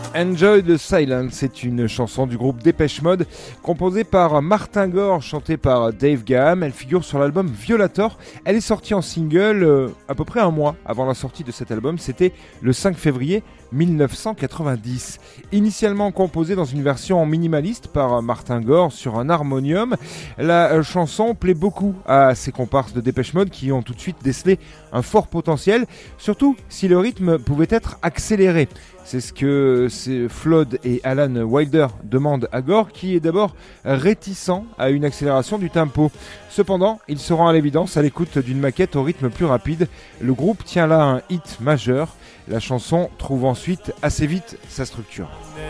Enjoy the Silence, c'est une chanson du groupe Depeche Mode, composée par Martin Gore, chantée par Dave Gahan. Elle figure sur l'album Violator. Elle est sortie en single à peu près un mois avant la sortie de cet album. C'était le 5 février 1990. Initialement composée dans une version minimaliste par Martin Gore sur un harmonium, la chanson plaît beaucoup à ses comparses de Depeche Mode qui ont tout de suite décelé un fort potentiel, surtout si le rythme pouvait être accéléré. C'est ce que Flood et Alan Wilder demandent à Gore, qui est d'abord réticent à une accélération du tempo. Cependant, il se rend à l'évidence à l'écoute d'une maquette au rythme plus rapide. Le groupe tient là un hit majeur. La chanson trouve ensuite assez vite sa structure.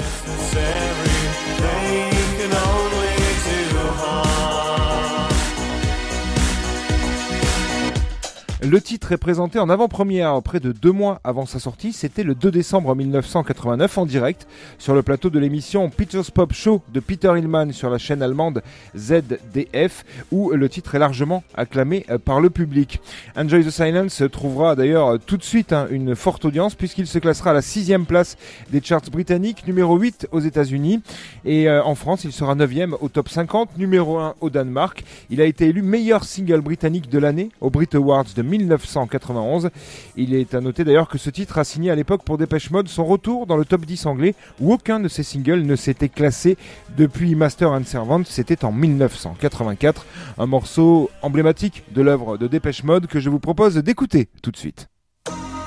Le titre est présenté en avant-première près de 2 mois avant sa sortie. C'était le 2 décembre 1989 en direct sur le plateau de l'émission Peter's Pop Show de Peter Hillman sur la chaîne allemande ZDF, où le titre est largement acclamé par le public. Enjoy the Silence trouvera d'ailleurs tout de suite une forte audience puisqu'il se classera à la 6e place des charts britanniques, numéro 8 aux États-Unis, et en France il sera 9e au top 50, numéro 1 au Danemark. Il a été élu meilleur single britannique de l'année aux Brit Awards de 1991. Il est à noter d'ailleurs que ce titre a signé à l'époque pour Depeche Mode son retour dans le top 10 anglais, où aucun de ses singles ne s'était classé depuis Master and Servant. C'était en 1984, un morceau emblématique de l'œuvre de Depeche Mode que je vous propose d'écouter tout de suite.